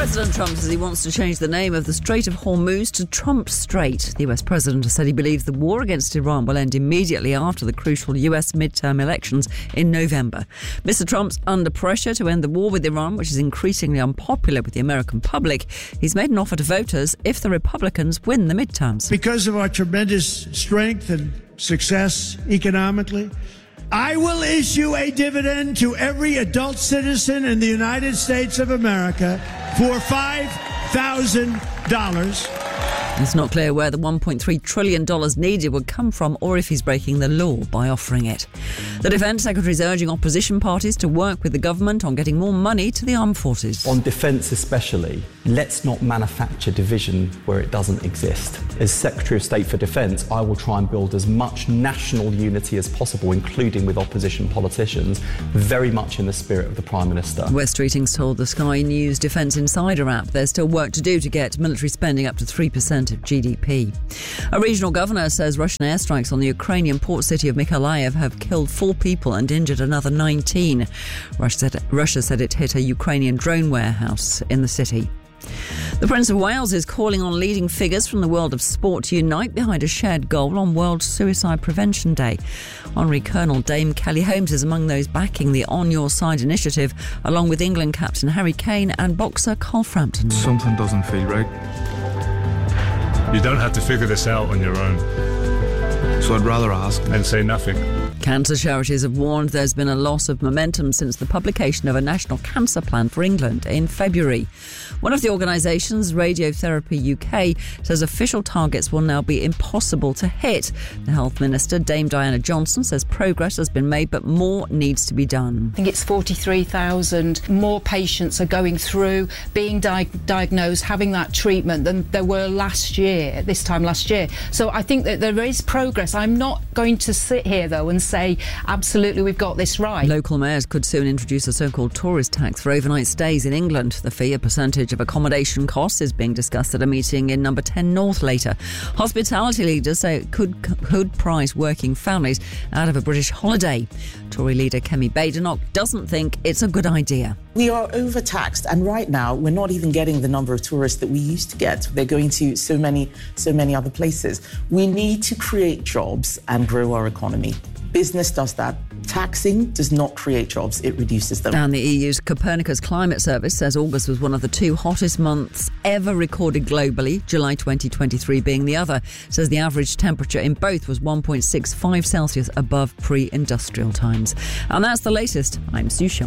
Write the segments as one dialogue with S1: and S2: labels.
S1: President Trump says he wants to change the name of the Strait of Hormuz to Trump Strait. The US President has said he believes the war against Iran will end immediately after the crucial US midterm elections in November. Mr. Trump's under pressure to end the war with Iran, which is increasingly unpopular with the American public. He's made an offer to voters if the Republicans win the midterms.
S2: Because of our tremendous strength and success economically, I will issue a dividend to every adult citizen in the United States of America for $5,000.
S1: It's not clear where the $1.3 trillion needed would come from or if he's breaking the law by offering it. The Defence Secretary is urging opposition parties to work with the government on getting more money to the armed forces.
S3: On defence especially, let's not manufacture division where it doesn't exist. As Secretary of State for Defence, I will try and build as much national unity as possible, including with opposition politicians, very much in the spirit of the Prime Minister.
S1: West Streeting's told the Sky News Defence Insider app there's still work to do to get military spending up to 3% of GDP. A regional governor says Russian airstrikes on the Ukrainian port city of Mykolaiv have killed 4 people and injured another 19. Russia said it hit a Ukrainian drone warehouse in the city. The Prince of Wales is calling on leading figures from the world of sport to unite behind a shared goal on World Suicide Prevention Day. Honorary Colonel Dame Kelly Holmes is among those backing the On Your Side initiative, along with England captain Harry Kane and boxer Carl Frampton.
S4: Something doesn't feel right.
S5: You don't have to figure this out on your own.
S4: So I'd rather ask
S5: and say nothing.
S1: Cancer charities have warned there's been a loss of momentum since the publication of a national cancer plan for England in February. One of the organisations, Radiotherapy UK, says official targets will now be impossible to hit. The Health Minister, Dame Diana Johnson, says progress has been made, but more needs to be done.
S6: I think it's 43,000 more patients are going through, being diagnosed, having that treatment than there were this time last year. So I think that there is progress. I'm not going to sit here, though, and say, absolutely, we've got this right.
S1: Local mayors could soon introduce a so-called tourist tax for overnight stays in England. The fee, a percentage of accommodation costs, is being discussed at a meeting in Number 10 North later. Hospitality leaders say it could price working families out of a British holiday. Tory leader Kemi Badenoch doesn't think it's a good idea.
S7: We are overtaxed, and right now we're not even getting the number of tourists that we used to get. They're going to so many other places. We need to create jobs and grow our economy. Business does that. Taxing does not create jobs, it reduces them.
S1: And the EU's Copernicus Climate Service says August was one of the 2 hottest months ever recorded globally, July 2023 being the other. Says the average temperature in both was 1.65 Celsius above pre-industrial times. And that's the latest. I'm Sue Sharp.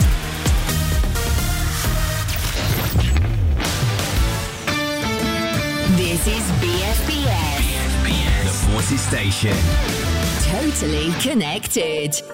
S8: This is BFBS.
S9: The Forces Station.
S8: Totally connected.